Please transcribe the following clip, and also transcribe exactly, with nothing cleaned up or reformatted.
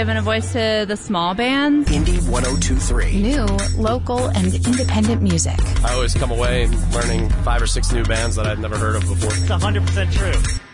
Giving a voice to the small bands. Indie one oh two three. New, local, and independent music. I always come away learning five or six new bands that I'd never heard of before. It's one hundred percent true.